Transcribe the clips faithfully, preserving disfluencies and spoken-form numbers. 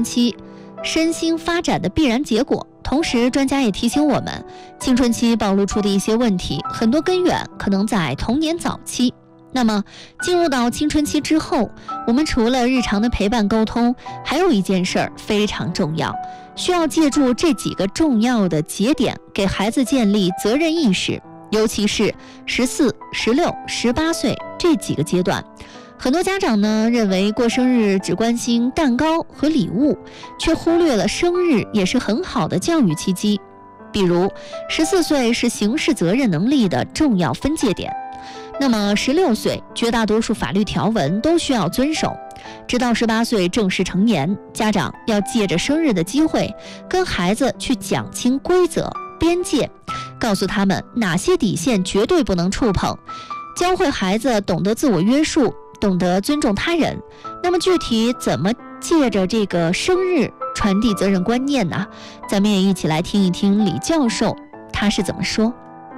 期身心发展的必然结果。同时，专家也提醒我们，青春期暴露出的一些问题，很多根源可能在童年早期。那么，进入到青春期之后，我们除了日常的陪伴沟通，还有一件事儿非常重要，需要借助这几个重要的节点，给孩子建立责任意识，尤其是十四、十六、十八岁这几个阶段。很多家长呢认为过生日只关心蛋糕和礼物，却忽略了生日也是很好的教育契机。比如十四岁是刑事责任能力的重要分界点，那么十六岁绝大多数法律条文都需要遵守，直到十八岁正式成年，家长要借着生日的机会跟孩子去讲清规则边界，告诉他们哪些底线绝对不能触碰，教会孩子懂得自我约束，懂得尊重他人。那么具体怎么借着这个生日传递责任观念呢？咱们也一起来听一听李教授他是怎么说。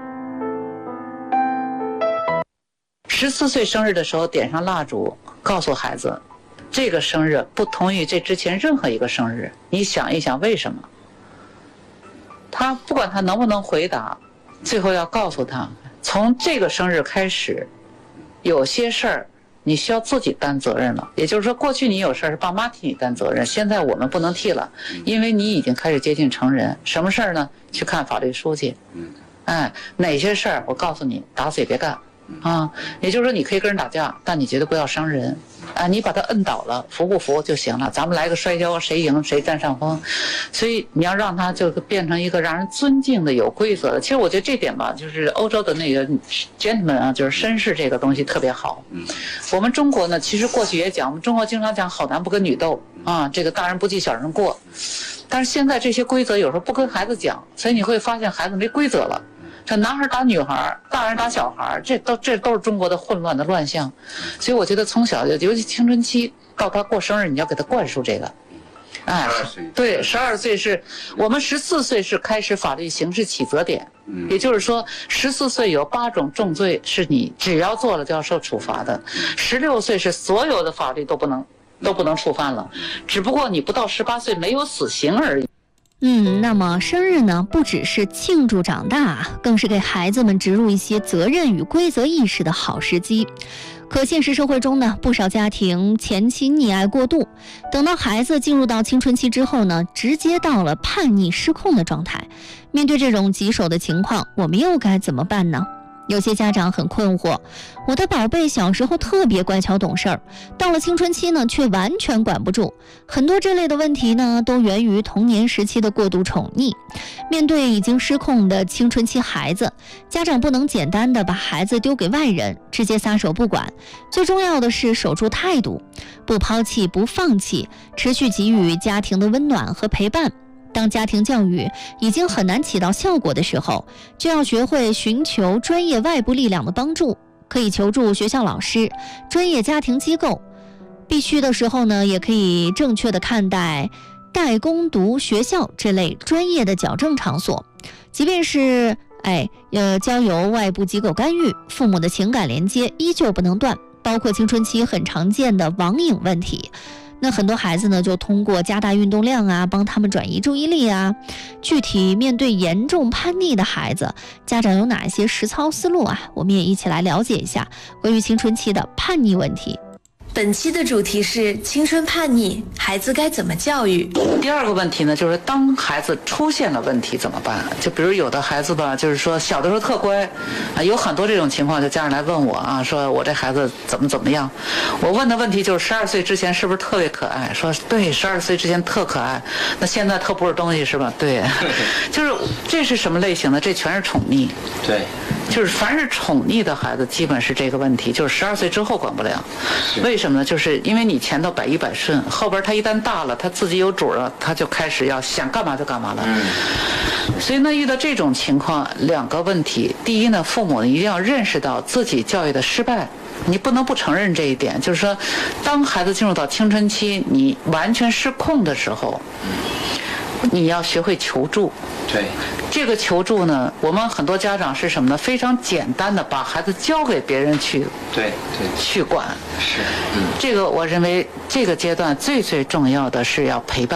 十四岁生日的时候点上蜡烛，告诉孩子这个生日不同于这之前任何一个生日，你想一想为什么。他不管他能不能回答，最后要告诉他，从这个生日开始，有些事儿你需要自己担责任了。也就是说，过去你有事儿是爸妈替你担责任，现在我们不能替了，因为你已经开始接近成人。什么事儿呢？去看法律书去。哎，哪些事儿我告诉你，打死也别干啊！也就是说，你可以跟人打架，但你绝对不要伤人啊！你把他摁倒了，服不服就行了。咱们来个摔跤，谁赢谁占上风。所以你要让他就变成一个让人尊敬的、有规则的。其实我觉得这点吧，就是欧洲的那个 gentleman 啊，就是绅士这个东西特别好。我们中国呢，其实过去也讲，我们中国经常讲好男不跟女斗啊，这个大人不计小人过。但是现在这些规则有时候不跟孩子讲，所以你会发现孩子没规则了。这男孩打女孩，大人打小孩，这都这都是中国的混乱的乱象。所以我觉得从小，尤其青春期到他过生日，你要给他灌输这个。哎，对，十二岁是我们十四岁是开始法律刑事起责点，也就是说，十四岁有八种重罪是你只要做了就要受处罚的，十六岁是所有的法律都不能都不能触犯了，只不过你不到十八岁没有死刑而已。 嗯，那么生日呢，不只是庆祝长大，更是给孩子们植入一些责任与规则意识的好时机。可现实社会中呢，不少家庭前期溺爱过度，等到孩子进入到青春期之后呢，直接到了叛逆失控的状态。面对这种棘手的情况，我们又该怎么办呢？有些家长很困惑，我的宝贝小时候特别乖巧懂事儿，到了青春期呢，却完全管不住。很多这类的问题呢，都源于童年时期的过度宠溺。面对已经失控的青春期孩子，家长不能简单的把孩子丢给外人，直接撒手不管。最重要的是守住态度，不抛弃，不放弃，持续给予家庭的温暖和陪伴。当家庭教育已经很难起到效果的时候，就要学会寻求专业外部力量的帮助，可以求助学校老师、专业家庭机构。必须的时候呢，也可以正确的看待代工读学校这类专业的矫正场所。即便是哎呃交由外部机构干预，父母的情感连接依旧不能断，包括青春期很常见的网瘾问题。那很多孩子呢，就通过加大运动量啊，帮他们转移注意力啊。具体面对严重叛逆的孩子，家长有哪些实操思路啊？我们也一起来了解一下关于青春期的叛逆问题。 本期的主题是青春叛逆，孩子该怎么教育？ 第二个问题呢，就是当孩子出现了问题怎么办？就比如有的孩子吧，就是说小的时候特乖，啊，有很多这种情况，就家长来问我啊，说我这孩子怎么怎么样？我问的问题就是十二岁之前是不是特别可爱？说对，十二岁之前特可爱，那现在特不是东西是吧？对，就是这是什么类型的？这全是宠溺。 对。 就是凡是宠溺的孩子，基本是这个问题，就是十二岁之后管不了。为什么呢？就是因为你前头百依百顺，后边他一旦大了，他自己有主了，他就开始要想干嘛就干嘛了。嗯、所以呢，遇到这种情况，两个问题：第一呢，父母呢一定要认识到自己教育的失败。你不能不承认这一点，就是说，当孩子进入到青春期，你完全失控的时候，你要学会求助。 对， 这个求助呢，我们很多家长是什么呢？非常简单的把孩子交给别人去， 对对， 去管。 是，嗯， 这个我认为这个阶段最最重要的是要陪伴。